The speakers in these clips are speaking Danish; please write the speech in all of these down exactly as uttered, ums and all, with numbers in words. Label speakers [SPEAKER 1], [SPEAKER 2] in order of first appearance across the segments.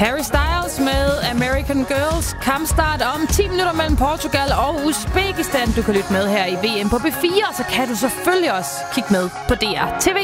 [SPEAKER 1] Harry Styles med American Girls. Kampstart om ti minutter mellem Portugal og Uzbekistan. Du kan lytte med her i V M på B fire, så kan du selvfølgelig også kigge med på D R T V.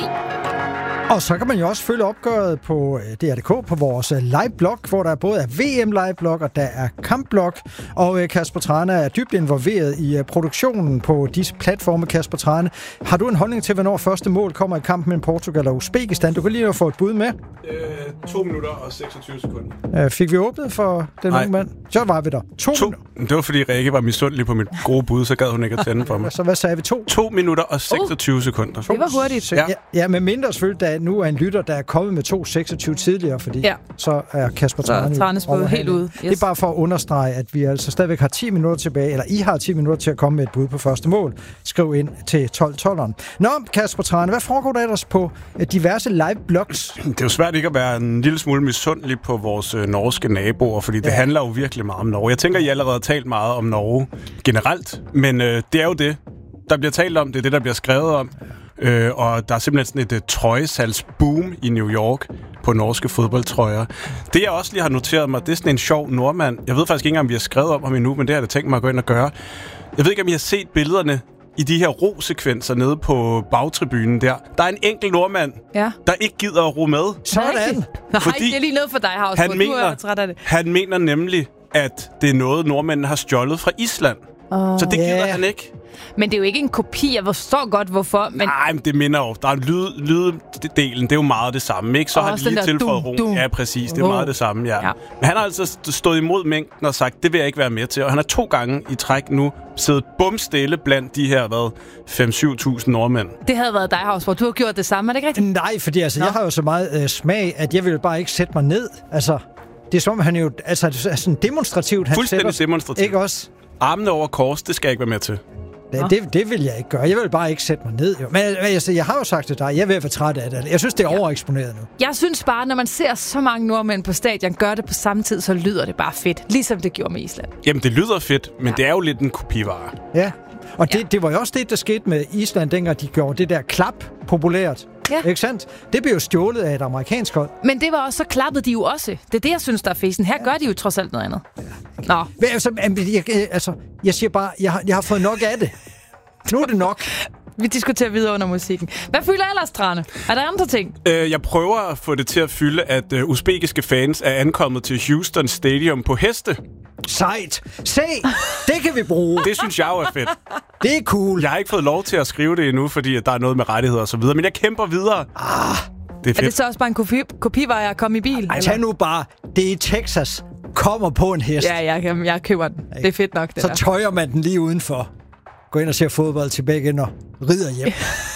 [SPEAKER 2] Og så kan man jo også følge opgøret på D R punktum d k på vores live-blog, hvor der både er V M-live-blog og der er kampblog. Og Kasper Trane er dybt involveret i produktionen på disse platforme. Kasper Trane, har du en holdning til, hvornår første mål kommer i kampen mellem Portugal og Uzbekistan? Du kan lige få et bud med.
[SPEAKER 3] Øh, to minutter og seksogtyve sekunder.
[SPEAKER 2] Øh, fik vi åbnet for den unge mand? Så var vi der. To,
[SPEAKER 3] to Det var fordi Rikke var misundelig på mit gode bud, så gad hun ikke at tænde for mig.
[SPEAKER 2] Så hvad sagde vi? To?
[SPEAKER 3] To minutter og seksogtyve uh, sekunder.
[SPEAKER 1] Det var hurtigt.
[SPEAKER 2] Ja, ja, med mindre selvfølgelig, der nu er en lytter, der er kommet med to seksogtyve tidligere, fordi ja. så er Kasper Trane
[SPEAKER 1] helt ude. Yes.
[SPEAKER 2] Det er bare for at understrege, at vi altså stadigvæk har ti minutter tilbage, eller I har ti minutter til at komme med et bud på første mål. Skriv ind til tolv tolveren. Nå, Kasper Trane, hvad foregår der ellers på diverse live-blogs?
[SPEAKER 3] Det er jo svært ikke at være en lille smule misundelig på vores øh, norske naboer, fordi det ja. handler jo virkelig meget om Norge. Jeg tænker, I allerede har talt meget om Norge generelt, men øh, det er jo det, der bliver talt om, det er det, der bliver skrevet om. Øh, og der er simpelthen sådan et uh, trøjesalgsboom i New York på norske fodboldtrøjer. Det jeg også lige har noteret mig, det er sådan en sjov nordmand. Jeg ved faktisk ikke engang, om vi har skrevet om ham endnu, men det har jeg tænkt mig at gå ind og gøre. Jeg ved ikke, om I har set billederne i de her ro-sekvenser nede på bagtribunen der. Der er en enkelt nordmand, ja. der ikke gider at ro med.
[SPEAKER 2] Sådan!
[SPEAKER 1] Nej, det er lige noget for dig, Havsbro.
[SPEAKER 3] Han, mener, han mener nemlig, at det er noget, nordmændene har stjålet fra Island. Oh, så det gider yeah. han ikke.
[SPEAKER 1] Men det er jo ikke en kopi, jeg forstår godt, hvorfor. Men...
[SPEAKER 3] Nej, men det minder jo. Der er lyd, lyddelen, det er jo meget det samme, ikke? Så oh, har de lige tilføjet ro. Ja, præcis. Det er oh. meget det samme, ja. ja. Men han har altså stået imod mængden og sagt, det vil jeg ikke være med til. Og han har to gange i træk nu siddet bumstille blandt de her, hvad, fem til syv tusind nordmænd.
[SPEAKER 1] Det havde været dig, Havsbro. Du har gjort det samme, er det ikke rigtigt?
[SPEAKER 2] Nej, fordi altså, jeg har jo så meget øh, smag, at jeg vil bare ikke sætte mig ned. Altså, det er som, han jo, altså, sådan demonstrativt. Han
[SPEAKER 3] Fuldstændig
[SPEAKER 2] sætter,
[SPEAKER 3] demonstrativt.
[SPEAKER 2] Ikke også?
[SPEAKER 3] Armene over kors, det skal jeg ikke være med til.
[SPEAKER 2] Det, det, det vil jeg ikke gøre. Jeg vil bare ikke sætte mig ned. Jo. Men altså, jeg har jo sagt til dig, jeg er ved at være træt af det. Jeg synes, det er ja. overeksponeret nu.
[SPEAKER 1] Jeg synes bare, når man ser så mange nordmænd på stadion gøre det på samme tid, så lyder det bare fedt. Ligesom det gjorde med Island.
[SPEAKER 3] Jamen, det lyder fedt, men ja. det er jo lidt en kopivare.
[SPEAKER 2] Ja, og det, ja. det var jo også det, der skete med Island, dengang de gjorde det der klap populært. Ja. Ikke sandt? Det blev jo stjålet af et amerikansk hold.
[SPEAKER 1] Men det var også, så klappede de jo også. Det er det, jeg synes, der er fesen. Her ja. gør de jo trods alt noget andet. Ja. Nå.
[SPEAKER 2] Men, altså, jeg, altså, jeg siger bare, jeg har, jeg har fået nok af det. Nu er det nok.
[SPEAKER 1] Vi diskuterer videre under musikken. Hvad fylder ellers, Trane? Er der andre ting?
[SPEAKER 3] Øh, jeg prøver at få det til at fylde, at uh, uzbekiske fans er ankommet til Houston Stadium på heste.
[SPEAKER 2] Sejt. Se, det kan vi bruge.
[SPEAKER 3] Det synes jeg jo er fedt.
[SPEAKER 2] Det er cool.
[SPEAKER 3] Jeg har ikke fået lov til at skrive det endnu, fordi der er noget med rettigheder og så videre, men jeg kæmper videre.
[SPEAKER 2] Ah,
[SPEAKER 3] det er fedt.
[SPEAKER 1] Er det så også bare en kopi, kopivej at komme i bil?
[SPEAKER 2] Ej, tag nu bare. Det er i Texas. Kommer på en hest.
[SPEAKER 1] Ja, jeg, jeg køber den. Det er fedt nok, det
[SPEAKER 2] Så
[SPEAKER 1] der.
[SPEAKER 2] tøjer man den lige udenfor. Gå ind og ser fodbold tilbage igen og rider hjem.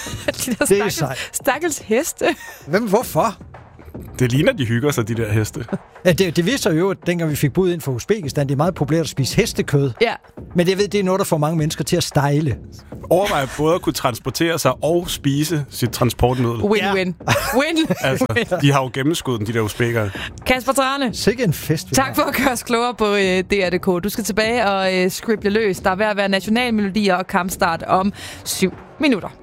[SPEAKER 1] de der stakkels, stakkels heste.
[SPEAKER 2] Hvem, hvorfor?
[SPEAKER 3] Det ligner, de hygger sig, de der heste.
[SPEAKER 2] Ja, det, det viser jo, at dengang vi fik bud ind for Uzbekistan, det er meget populært at spise hestekød.
[SPEAKER 1] Ja.
[SPEAKER 2] Men jeg ved, det er noget, der får mange mennesker til at stejle.
[SPEAKER 3] Overvej både at kunne transportere sig og spise sit transportmiddel.
[SPEAKER 1] Win-win. Win.
[SPEAKER 3] Altså, de har jo gennemskuddet, de der uzbekere.
[SPEAKER 1] Kasper Trane.
[SPEAKER 2] Sikke en fest.
[SPEAKER 1] Tak for at gøre os klogere på uh, D R punktum d k. Du skal tilbage og uh, scribble løs. Der er ved at være nationalmelodier og kampstart om syv minutter.